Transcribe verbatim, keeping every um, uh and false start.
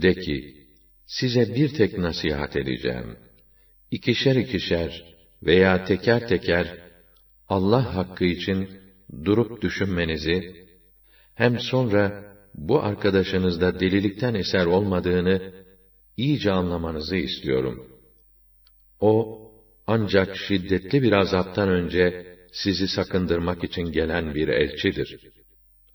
De ki, size bir tek nasihat edeceğim. İkişer ikişer veya teker teker Allah hakkı için durup düşünmenizi, hem sonra bu arkadaşınızda delilikten eser olmadığını iyice anlamanızı istiyorum. O, ancak şiddetli bir azaptan önce sizi sakındırmak için gelen bir elçidir.